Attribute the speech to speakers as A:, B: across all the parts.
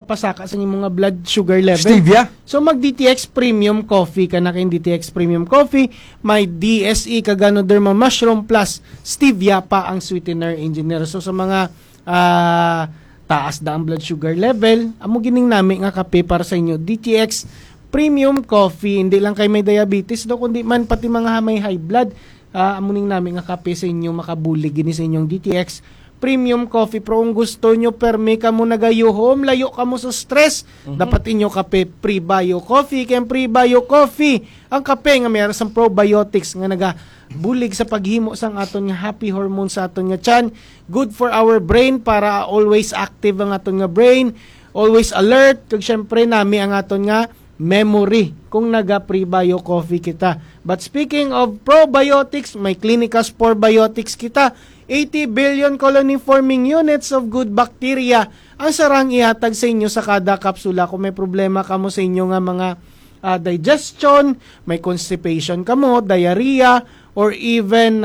A: makapasaka sa inyong mga blood sugar level.
B: Stevia?
A: So mag DTX Premium Coffee ka na kayong DTX Premium Coffee, may DSE ka Ganoderma Mushroom plus Stevia pa ang sweetener engineer. So sa mga taas da ang blood sugar level, amo gining nami nga kape para sa inyo DTX Premium Coffee. Hindi lang kay may diabetes do, kundi man pati mga may high blood, amuning nami nga kape sa inyo makabulig gini sa inyong DTX Premium Coffee. Pero kung gusto nyo, permi ka mo nagayuhom, layo ka mo sa stress, dapat inyo kape Pre-Bio Coffee. Kaya Pre-Bio Coffee, ang kape nga mayroon sa probiotics nga nagabulig sa paghimo sang aton nga happy hormone sa aton nga tiyan. Good for our brain para always active ang aton nga brain, always alert. Kag syempre nami ang aton nga memory kung naga Pre-Bio Coffee kita. But speaking of probiotics, may Clinicas Probiotics kita. 80 billion colony-forming units of good bacteria ang sarang ihatag sa inyo sa kada kapsula. Kung may problema ka mo sa inyo nga mga digestion, may constipation ka mo, diarrhea, or even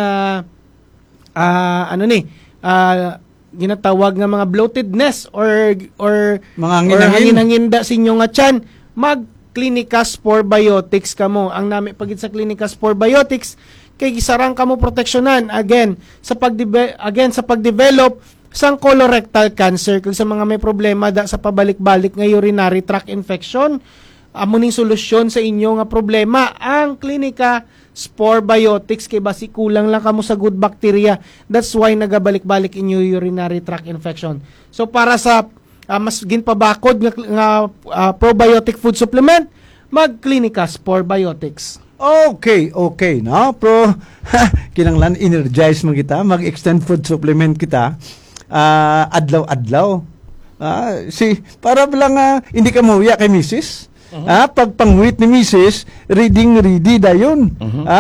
A: ginatawag nga mga bloatedness or
B: mga
A: hangin-hanginda sa inyo nga tiyan, mag Clinicas Probiotics ka mo. Ang nami pagit sa Clinicas Probiotics, kay gisarang kamo proteksyonan again sa pagdevelop sang colorectal cancer. Kung sa mga may problema da sa pabalik-balik nga urinary tract infection, amuning solusyon sa inyo nga problema ang Clinica Sporebiotics. Kay basi kulang lang kamo sa good bacteria, that's why nagabalik-balik inyo urinary tract infection. So para sa mas ginpabakod nga probiotic food supplement, mag Clinica Sporebiotics.
B: Okay, no? Pero, kinanglan, energize mo kita, mag-extend food supplement kita, adlaw-adlaw. Para lang, hindi ka mauya kay Mrs. Pag pangwit ni Mrs., ready dayon.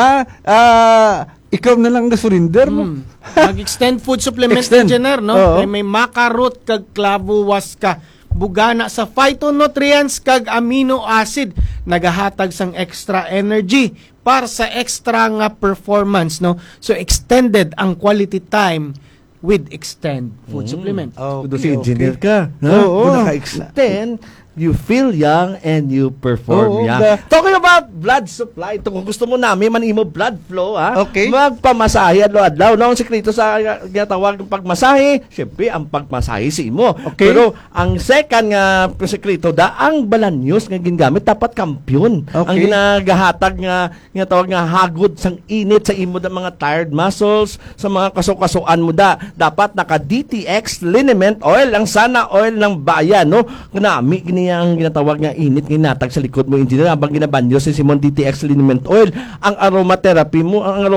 B: Ikaw na lang surrender mo.
A: Mag-extend food supplement engineer, no? May makarot kag clavuas ka. Bugana sa phytonutrients kag amino acid, nagahatag sang extra energy para sa extra nga performance, no? So extended ang quality time with Extend food supplement.
C: Okay. Engineer ka, no? Kung naka-extend, you feel young and you perform young. Talking about blood supply, ito kung gusto mo namin manimo blood flow, magpamasahe adlaw-adlaw. Ang sekreto sa ginatawag ng pagmasahe, syempre ang pagmasahe si imo. Pero ang second nga sekreto ang balanyos nga gingamit dapat kampyon. Ang ginagahatag nga ginatawag nga hagod sang init sa imo da mga tired muscles, sa mga kaso-kasuan mo dapat naka DTX liniment oil, ang sana oil ng bayan, no? Kunami ang ginatawag nga init ginatag sa likod mo engineer habang ginabanyo si Simon DTX liniment oil. Ang aromatherapy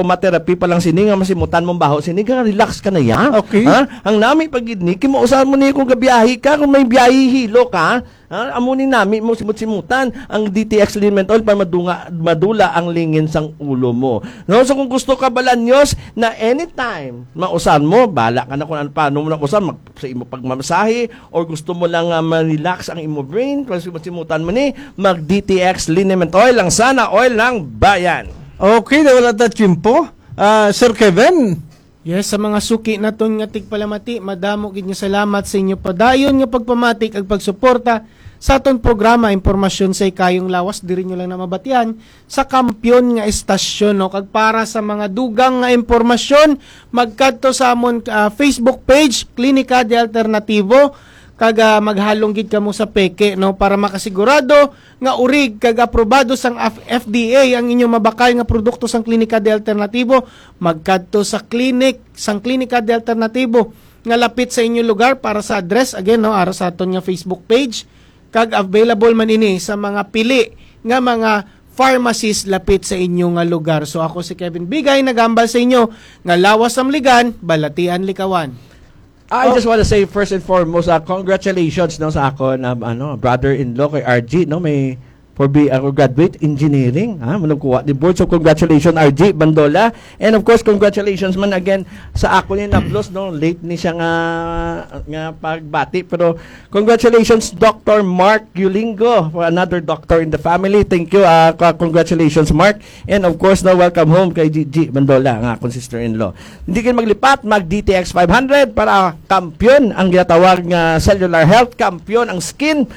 C: pa lang sini nga masimutan mong baho sini nga relax ka na ya. Ang nami pagidni kimo usahan mo ni kung gabiyahe ka, kung may biyahe hilo ka, amunin nami mo simutan ang DTX liniment oil para madula ang lingin sang ulo mo. No, so kung gusto ka balanyos na anytime mausan mo, bala ka na kung paano mo na usan sa imo pagmamasahe or gusto mo lang ma-relax ang imo brain, para simutan mo ni mag DTX liniment oil, ang sana oil ng bayan.
B: Okay, wala ta tiyempo. Sir Kevin.
A: Yes, sa mga suki naton nga tigpalamati, madamo gid nga salamat sa inyo padayon nga pagpamatik ag pagsuporta sa aton programa. Impormasyon sa ikayong lawas, diri nyo lang na mabatian sa Kampiyon nga estasyon, no? Kag para sa mga dugang nga impormasyon, magkadto sa amon Facebook page Klinika de Alternativo, kag maghalong gid kamo sa peke, no, para makasigurado nga urig kag aprobado sang FDA ang inyong mabakal nga produkto sang Klinika de Alternativo. Magkadto sa sang Klinika de Alternativo nga lapit sa inyong lugar. Para sa address again, no, ara sa aton nga Facebook page, kag available man ini sa mga pili nga mga pharmacies lapit sa inyong nga lugar. So ako si Kevin Bigay, nagambal sa inyo nga lawas amligan, balatian likawan.
C: I just want to say first and foremost, congratulations no sa ako na brother-in-law kay RG, no, may graduate engineering, manugkuha ni board. So congratulations RG Bandola, and of course congratulations man again sa ako ni Nablos, no, late ni siya nga pagbati, pero congratulations Dr. Mark Yulingo, for another doctor in the family. Thank you, congratulations Mark, and of course no, welcome home kay Gigi Bandola, ang akong sister-in-law. Hindi kayo maglipat, mag DTX 500 para kampiyon ang ginatawag nga cellular health, kampiyon ang skin